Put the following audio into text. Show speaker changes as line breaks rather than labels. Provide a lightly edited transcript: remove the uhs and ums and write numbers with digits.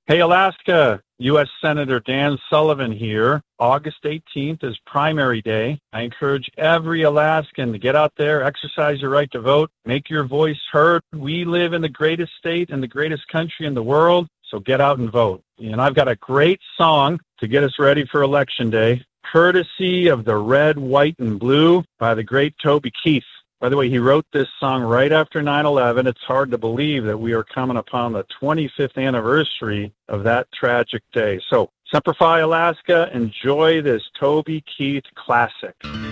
Hey, Alaska, U.S. Senator Dan Sullivan here. August 18th is primary day. I encourage every Alaskan to get out there, exercise your right to vote, make your voice heard. We live in the greatest state and the greatest country in the world, so get out and vote. And I've got a great song to get us ready for Election Day, courtesy of the Red, White, and Blue by the great Toby Keith. By the way, he wrote this song right after 9/11. It's hard to believe that we are coming upon the 25th anniversary of that tragic day. So, Semper Fi, Alaska. Enjoy this Toby Keith classic.